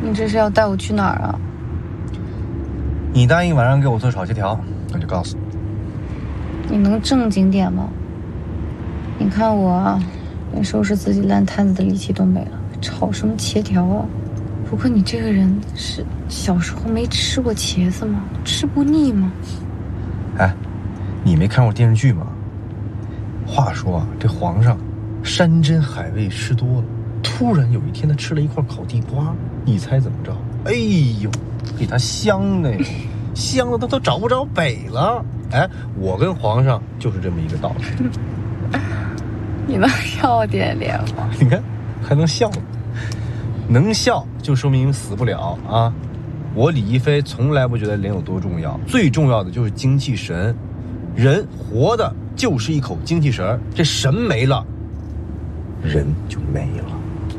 你这是要带我去哪儿啊？ 你答应晚上给我做炒粿条，我就告诉你。 你能正经点吗？你看我啊，连收拾自己烂摊子的力气都没了，炒什么茄条啊？不过你这个人是小时候没吃过茄子吗？吃不腻吗？ 哎，你没看过电视剧吗？话说啊，这皇上山珍海味吃多了，突然有一天他吃了一块烤地瓜，你猜怎么着？哎呦，给他香的，香的他都找不着北了。哎，我跟皇上就是这么一个道理。 你能要点脸吗？ 你看还能笑呢，能笑就说明死不了啊！我李一飞从来不觉得脸有多重要，最重要的就是精气神。人活的就是一口精气神，这神没了，人就没了。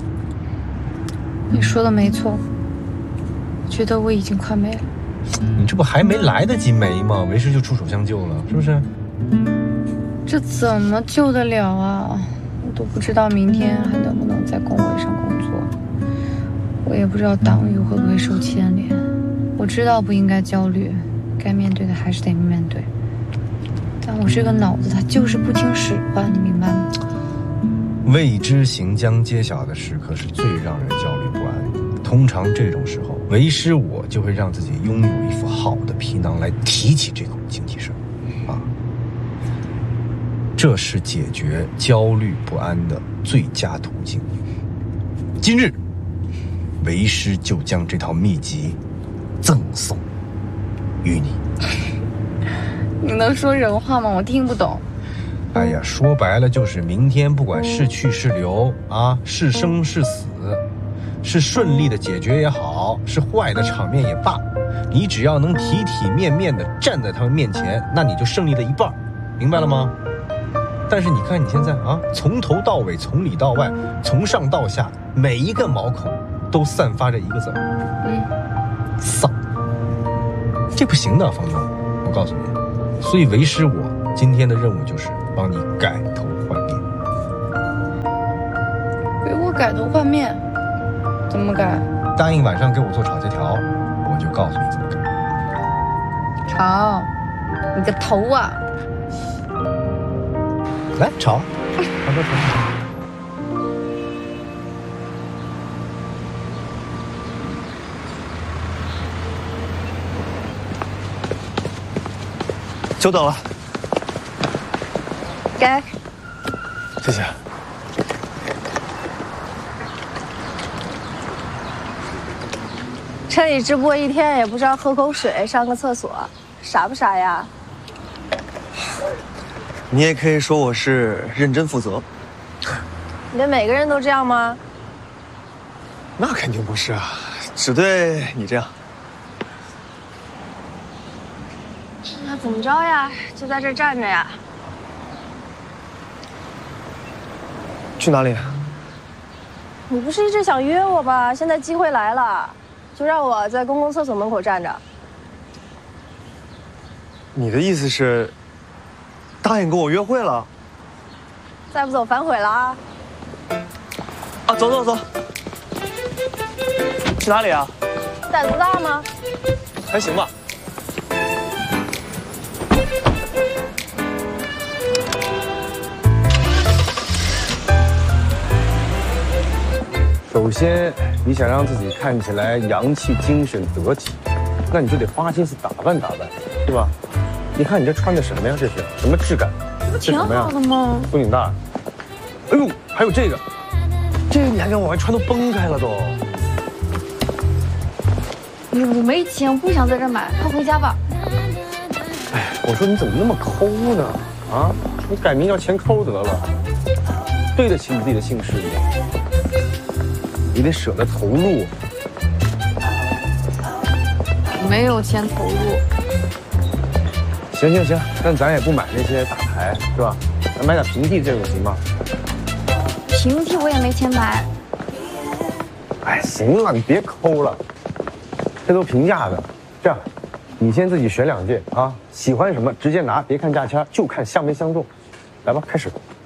你说的没错，我觉得我已经快没了。 你这不还没来得及没吗？为师就出手相救了，是不是？ 这怎么救得了啊？我都不知道明天还能不能在工位上工作，我也不知道党羽会不会受牵连。我知道不应该焦虑，该面对的还是得面对。但我这个脑子它就是不听使唤，你明白吗？ 未知行将揭晓的时刻是最让人焦虑不安的。通常这种时候，为师我就会让自己拥有一副好的皮囊来提起这口精气神，啊，这是解决焦虑不安的最佳途径。今日，为师就将这套秘籍赠送于你。 你能说人话吗？我听不懂。 哎呀，说白了就是明天不管是去是留啊，是生是死，是顺利的解决也好，是坏的场面也罢，你只要能体体面面的站在他们面前，那你就胜利了一半，明白了吗？但是你看你现在啊，从头到尾，从里到外，从上到下，每一个毛孔都散发着一个字儿，丧。这不行的，房东，我告诉你。所以为师我今天的任务就是帮你改头换面。 给我改头换面？怎么改？ 答应晚上给我做炒粿条，我就告诉你怎么改。 炒？你个头啊！ 来炒，炒。久等了。 给。 谢谢。 趁你直播一天也不知道喝口水上个厕所，傻不傻呀？ 你也可以说我是认真负责。 你对每个人都这样吗？ 那肯定不是啊，只对你这样。 那怎么着呀？就在这站着呀？ 去哪里？ 你不是一直想约我吧？现在机会来了，就让我在公共厕所门口站着。 你的意思是，答应跟我约会了？ 再不走反悔了啊！ 啊，走走走。去哪里啊？ 胆子大吗？ 还行吧。 首先，你想让自己看起来洋气、精神、得体，那你就得花心思打扮打扮，是吧？你看你这穿的什么呀？这是什么质感？ 这不挺好的吗？ 松紧带。哎呦，还有这个，这个你还敢往外穿，都崩开了都。 我没钱，我不想在这买，快回家吧。 哎，我说你怎么那么抠呢？啊，你改名叫钱抠得了，对得起你自己的姓氏吗？你得舍得投入。 没有钱投入。 行行行，但咱也不买那些大牌，是吧？咱买点平替这种行吗？ 平替我也没钱买。 哎，行了，你别抠了，这都平价的。这样，你先自己选2件啊，喜欢什么直接拿，别看价签，就看相没相中。来吧，开始。